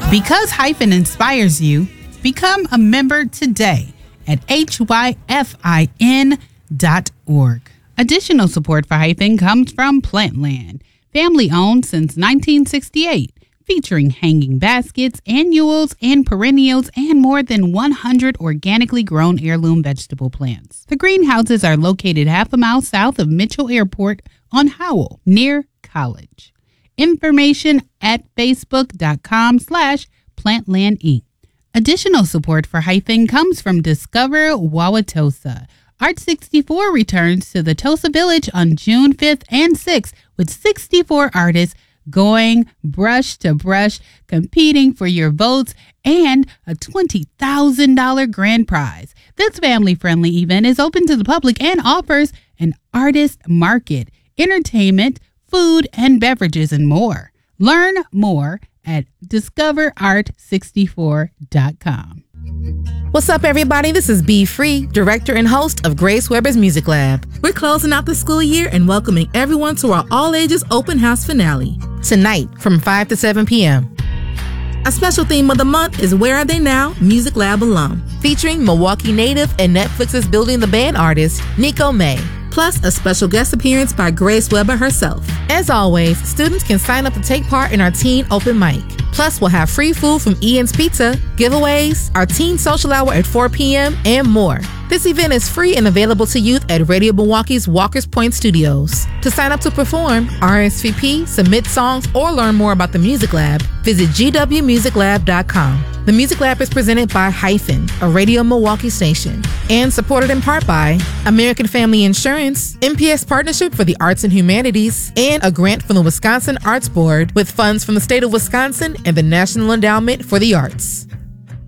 Because Hyphen inspires you, become a member today at hyphin.org. Additional support for Hyphen comes from Plantland, family-owned since 1968, featuring hanging baskets, annuals, and perennials, and more than 100 organically grown heirloom vegetable plants. The greenhouses are located half a mile south of Mitchell Airport on Howell, near College. Information at facebook.com/Plantland Inc. Additional support for Hyphen comes from Discover Wauwatosa. Art 64 returns to the Tosa Village on June 5th and 6th with 64 artists going brush to brush, competing for your votes and a $20,000 grand prize. This family-friendly event is open to the public and offers an artist market, entertainment, food and beverages, and more. Learn more at discoverart64.com. What's up, everybody? This is Be Free, director and host of Grace Weber's Music Lab. We're closing out the school year and welcoming everyone to our all-ages open house finale tonight from 5 to 7 p.m. Our special theme of the month is Where Are They Now? Music Lab alum, featuring Milwaukee native and Netflix's Building the Band artist, Nico May. Plus, a special guest appearance by Grace Weber herself. As always, students can sign up to take part in our teen open mic. Plus, we'll have free food from Ian's Pizza, giveaways, our teen social hour at 4 p.m., and more. This event is free and available to youth at Radio Milwaukee's Walker's Point Studios. To sign up to perform, RSVP, submit songs, or learn more about the Music Lab, visit gwmusiclab.com. The Music Lab is presented by Hyphen, a Radio Milwaukee station, and supported in part by American Family Insurance, MPS Partnership for the Arts and Humanities, and a grant from the Wisconsin Arts Board with funds from the state of Wisconsin and the National Endowment for the Arts.